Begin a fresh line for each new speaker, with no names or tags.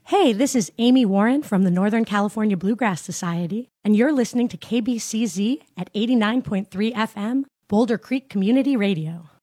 Hey, this is Amy Warren from the Northern California Bluegrass Society, and you're listening to KBCZ at 89.3 FM, Boulder Creek Community Radio.